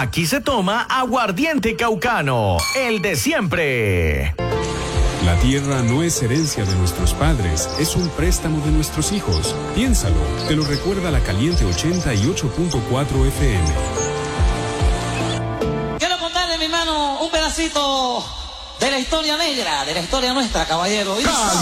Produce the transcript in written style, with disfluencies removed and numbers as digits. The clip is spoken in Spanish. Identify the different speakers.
Speaker 1: Aquí se toma aguardiente caucano, el de siempre.
Speaker 2: La tierra no es herencia de nuestros padres, es un préstamo de nuestros hijos. Piénsalo, te lo recuerda la Caliente 88.4 FM.
Speaker 3: Quiero contarle, mi hermano, un pedacito de la historia negra, de la historia nuestra, caballero.